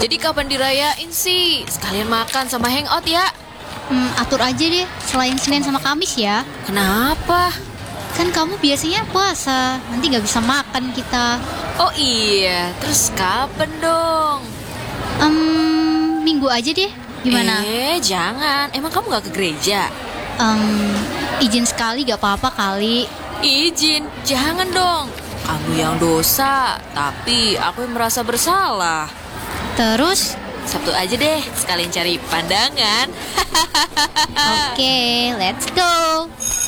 Jadi kapan dirayain sih? Sekalian makan sama hangout ya. Atur aja deh, selain Senin sama Kamis ya. Kenapa? Kan kamu biasanya puasa, nanti gak bisa makan kita. Oh iya, terus kapan dong? Minggu aja deh, gimana? Jangan, emang kamu gak ke gereja? Izin sekali gak apa-apa kali. Izin, jangan dong. Kamu yang dosa, tapi aku yang merasa bersalah. Terus? Sabtu aja deh, sekalian cari pandangan. Oke, let's go.